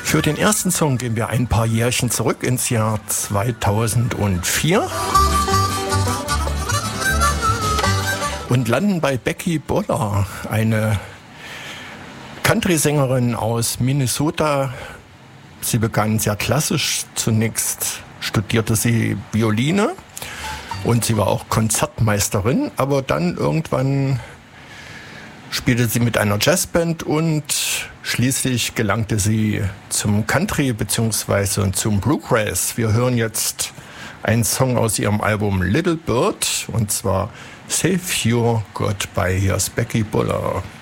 Für den ersten Song gehen wir ein paar Jährchen zurück ins Jahr 2004 und landen bei Becky Boller, eine Country-Sängerin aus Minnesota. Sie begann sehr klassisch. Zunächst studierte sie Violine und sie war auch Konzertmeisterin, aber dann irgendwann spielte sie mit einer Jazzband und schließlich gelangte sie zum Country bzw. zum Bluegrass. Wir hören jetzt einen Song aus ihrem Album Little Bird und zwar Save Your Goodbye. Hier ist Becky Boller.